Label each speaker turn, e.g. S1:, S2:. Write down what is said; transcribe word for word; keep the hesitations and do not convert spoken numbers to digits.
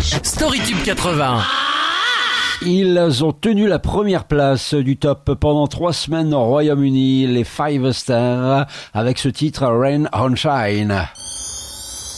S1: Storytube quatre-vingts.
S2: Ils ont tenu la première place du top pendant trois semaines au Royaume-Uni, les Five Stars, avec ce titre Rain on Shine.